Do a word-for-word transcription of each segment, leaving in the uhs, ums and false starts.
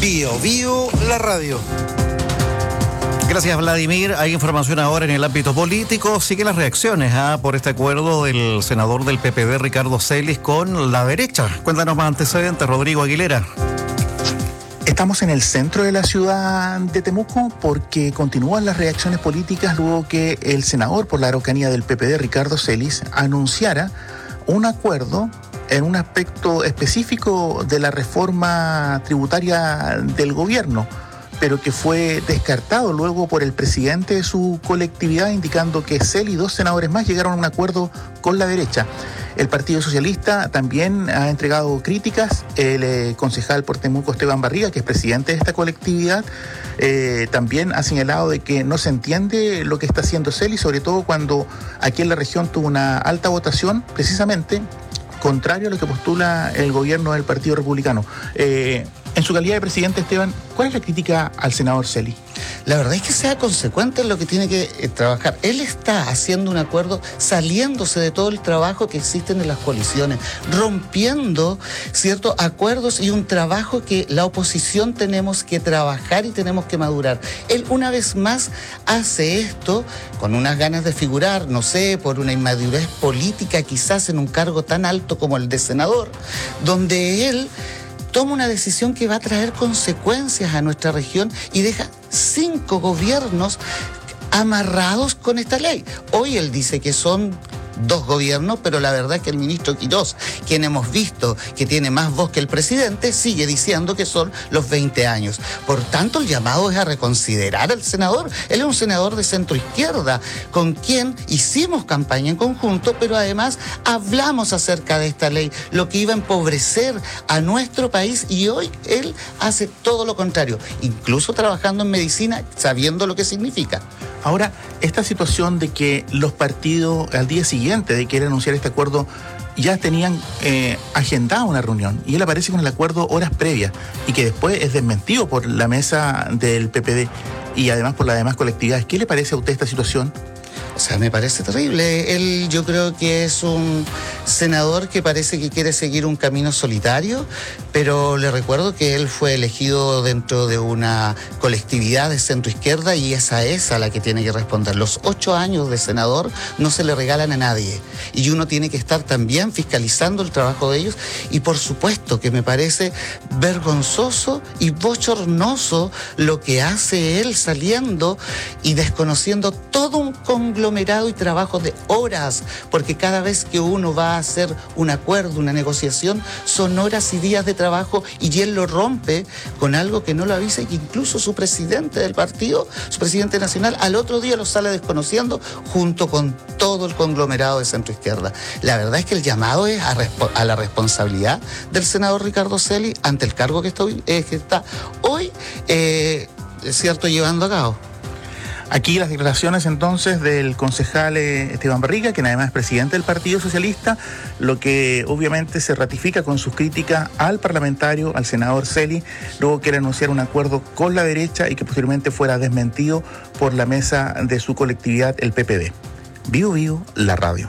Bio Bio, la radio. Gracias, Vladimir. Hay información ahora en el ámbito político. Siguen las reacciones ¿ah? por este acuerdo del senador del P P D, Ricardo Celis, con la derecha. Cuéntanos más antecedentes, Rodrigo Aguilera. Estamos en el centro de la ciudad de Temuco porque continúan las reacciones políticas luego que el senador por la Araucanía del P P D, Ricardo Celis, anunciara un acuerdo en un aspecto específico de la reforma tributaria del gobierno, pero que fue descartado luego por el presidente de su colectividad, indicando que Celis y dos senadores más llegaron a un acuerdo con la derecha. El Partido Socialista también ha entregado críticas. El eh, concejal por Temuco, Esteban Barriga, que es presidente de esta colectividad, eh, también ha señalado de que no se entiende lo que está haciendo Celis, sobre todo cuando aquí en la región tuvo una alta votación, precisamente contrario a lo que postula el gobierno del Partido Republicano. Eh, en su calidad de presidente, Esteban, ¿cuál es la crítica al senador Celis? La verdad es que sea consecuente en lo que tiene que eh, trabajar. Él está haciendo un acuerdo saliéndose de todo el trabajo que existen en las coaliciones, rompiendo ciertos acuerdos y un trabajo que la oposición tenemos que trabajar y tenemos que madurar. Él una vez más hace esto con unas ganas de figurar, no sé, por una inmadurez política quizás en un cargo tan alto como el de senador, donde él toma una decisión que va a traer consecuencias a nuestra región y deja cinco gobiernos amarrados con esta ley. Hoy él dice que son dos gobiernos, pero la verdad es que el ministro Quirós, quien hemos visto que tiene más voz que el presidente, sigue diciendo que son los veinte años. Por tanto, el llamado es a reconsiderar al senador. Él es un senador de centro izquierda, con quien hicimos campaña en conjunto, pero además hablamos acerca de esta ley, lo que iba a empobrecer a nuestro país, y hoy él hace todo lo contrario, incluso trabajando en medicina, sabiendo lo que significa. Ahora, esta situación de que los partidos al día siguiente de querer anunciar este acuerdo ya tenían eh, agendada una reunión y él aparece con el acuerdo horas previas y que después es desmentido por la mesa del P P D y además por las demás colectividades. ¿Qué le parece a usted esta situación? O sea, me parece terrible. Él, yo creo que es un senador que parece que quiere seguir un camino solitario, pero le recuerdo que él fue elegido dentro de una colectividad de centro izquierda y esa es a la que tiene que responder. Los ocho años de senador no se le regalan a nadie y uno tiene que estar también fiscalizando el trabajo de ellos, y por supuesto que me parece vergonzoso y bochornoso lo que hace él saliendo y desconociendo todo un conglomerado y trabajo de horas, porque cada vez que uno va a hacer un acuerdo, una negociación, son horas y días de trabajo, y él lo rompe con algo que no lo avisa, y que incluso su presidente del partido, su presidente nacional, al otro día lo sale desconociendo junto con todo el conglomerado de centro izquierda. La verdad es que el llamado es a, respo- a la responsabilidad del senador Ricardo Celis ante el cargo que, estoy, eh, que está hoy, eh, cierto, llevando a cabo. Aquí las declaraciones entonces del concejal eh, Esteban Barriga, quien además es presidente del Partido Socialista, lo que obviamente se ratifica con sus críticas al parlamentario, al senador Celis, luego quiere anunciar un acuerdo con la derecha y que posteriormente fuera desmentido por la mesa de su colectividad, el P P D. Bio Bio, la radio.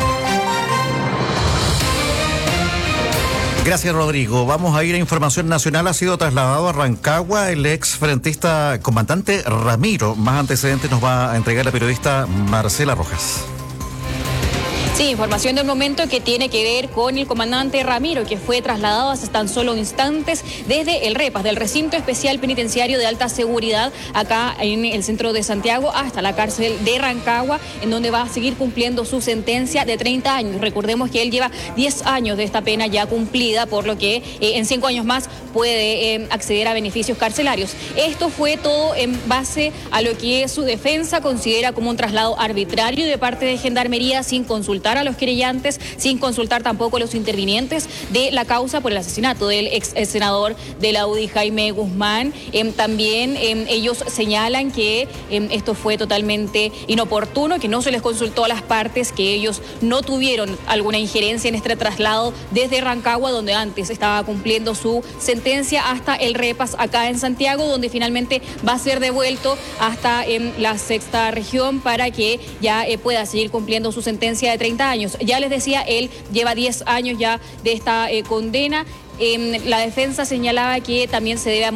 Gracias, Rodrigo. Vamos a ir a información nacional. Ha sido trasladado a Rancagua el ex frentista comandante Ramiro. Más antecedentes nos va a entregar la periodista Marcela Rojas. Sí, información del momento que tiene que ver con el comandante Ramiro, que fue trasladado hace tan solo instantes desde el REPAS, del Recinto Especial Penitenciario de Alta Seguridad, acá en el centro de Santiago, hasta la cárcel de Rancagua, en donde va a seguir cumpliendo su sentencia de treinta años. Recordemos que él lleva diez años de esta pena ya cumplida, por lo que eh, en cinco años más puede eh, acceder a beneficios carcelarios. Esto fue todo en base a lo que su defensa considera como un traslado arbitrario de parte de Gendarmería, sin consultar a los querellantes, sin consultar tampoco a los intervinientes de la causa por el asesinato del ex senador de la U D I, Jaime Guzmán. Eh, también eh, ellos señalan que eh, esto fue totalmente inoportuno, que no se les consultó a las partes, que ellos no tuvieron alguna injerencia en este traslado desde Rancagua, donde antes estaba cumpliendo su sentencia, hasta el REPAS acá en Santiago, donde finalmente va a ser devuelto hasta eh, la sexta región para que ya eh, pueda seguir cumpliendo su sentencia de treinta años. Ya les decía, él lleva diez años ya de esta eh, condena. Eh, la defensa señalaba que también se debe